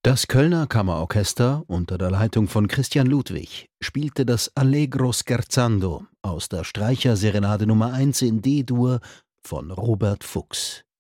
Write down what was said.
Das Kölner Kammerorchester unter der Leitung von Christian Ludwig spielte das Allegro scherzando aus der Streicherserenade Nummer 1 in D-Dur von Robert Fuchs.